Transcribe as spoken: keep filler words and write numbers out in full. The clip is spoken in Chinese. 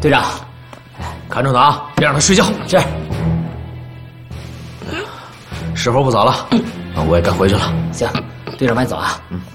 队长，看着他啊，别让他睡觉。是。时候不早了，那我也该回去了。 行，队长慢走啊。 嗯。